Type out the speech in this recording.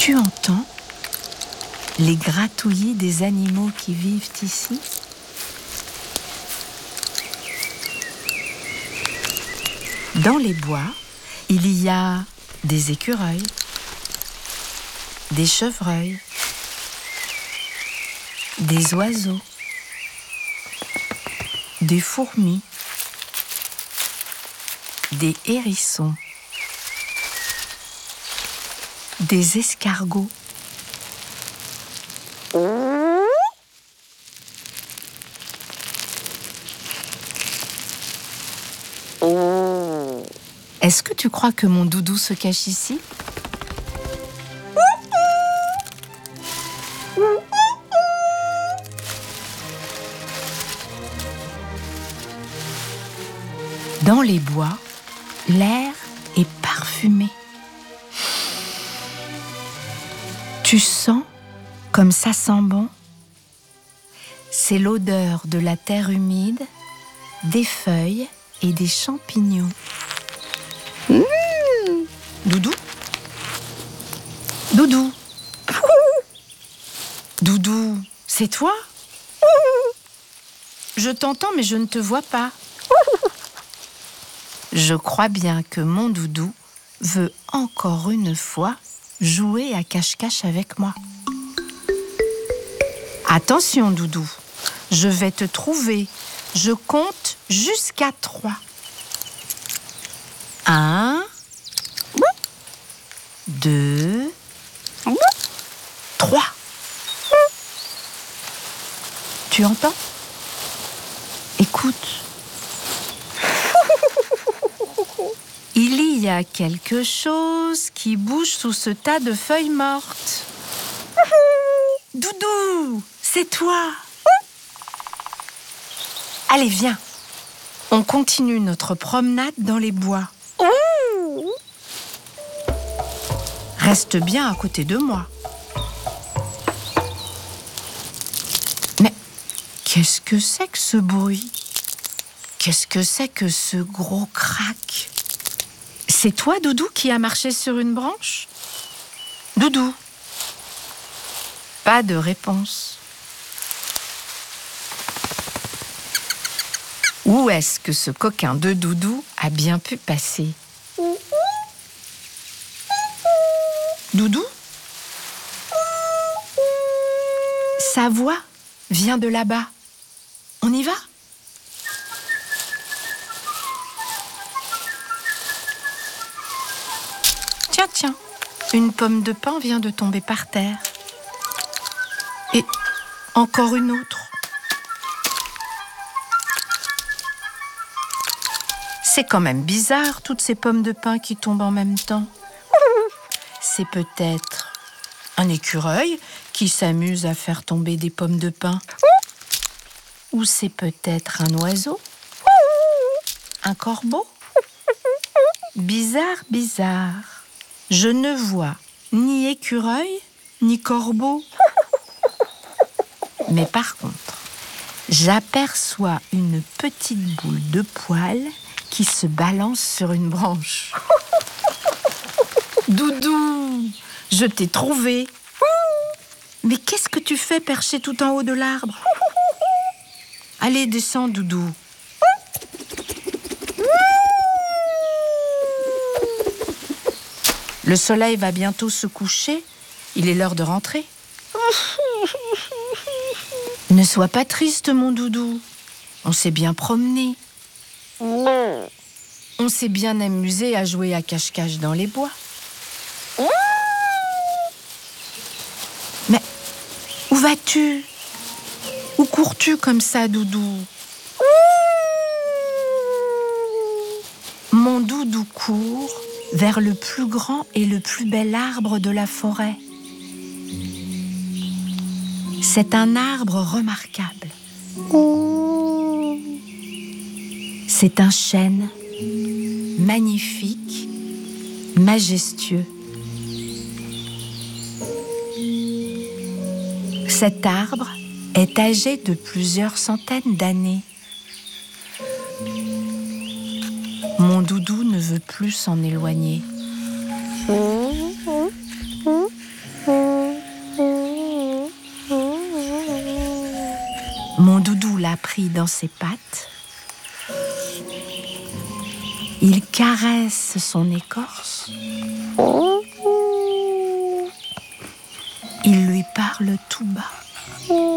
Tu entends les gratouillis des animaux qui vivent ici? Dans les bois, il y a des écureuils, des chevreuils, des oiseaux, des fourmis, des hérissons, des escargots. Est-ce que tu crois que mon doudou se cache ici? Dans les bois, l'air est parfumé. Tu sens comme ça sent bon? C'est l'odeur de la terre humide, des feuilles et des champignons. Doudou? Doudou? Doudou, c'est toi? Je t'entends mais je ne te vois pas. Je crois bien que mon doudou veut encore une fois jouer à cache-cache avec moi. Attention, doudou, je vais te trouver. Je compte jusqu'à 3. 1, 2, 3. Tu entends? Écoute. Il y a quelque chose qui bouge sous ce tas de feuilles mortes. Doudou, c'est toi. Allez, viens. On continue notre promenade dans les bois. Reste bien à côté de moi. Mais qu'est-ce que c'est que ce bruit? Qu'est-ce que c'est que ce gros crack? C'est toi, Doudou, qui a marché sur une branche? Doudou? Pas de réponse. Où est-ce que ce coquin de Doudou a bien pu passer? Doudou? Sa voix vient de là-bas. On y va? Tiens, une pomme de pin vient de tomber par terre. Et encore une autre. C'est quand même bizarre, toutes ces pommes de pin qui tombent en même temps. C'est peut-être un écureuil qui s'amuse à faire tomber des pommes de pin. Ou c'est peut-être un oiseau? Un corbeau? Bizarre, bizarre. Je ne vois ni écureuil, ni corbeau. Mais par contre, j'aperçois une petite boule de poils qui se balance sur une branche. Doudou, je t'ai trouvé. Mais qu'est-ce que tu fais perché tout en haut de l'arbre? Allez, descends, Doudou. Le soleil va bientôt se coucher. Il est l'heure de rentrer. Ne sois pas triste, mon Doudou. On s'est bien promené. On s'est bien amusé à jouer à cache-cache dans les bois. Mais où vas-tu? Où cours-tu comme ça, Doudou? Mon Doudou court vers le plus grand et le plus bel arbre de la forêt. C'est un arbre remarquable. C'est un chêne magnifique, majestueux. Cet arbre est âgé de plusieurs centaines d'années. Mon Doudou ne veut plus s'en éloigner. Mon doudou l'a pris dans ses pattes. Il caresse son écorce. Il lui parle tout bas.